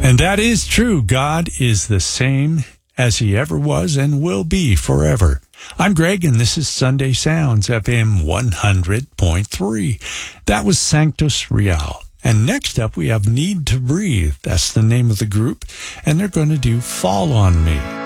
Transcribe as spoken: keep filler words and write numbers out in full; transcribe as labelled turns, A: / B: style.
A: And that is true. God is the same as he ever was and will be forever. I'm Greg, and this is Sunday Sounds, F M one hundred point three. That was Sanctus Real. And next up, we have Need to Breathe. That's the name of the group. And they're going to do Fall on Me.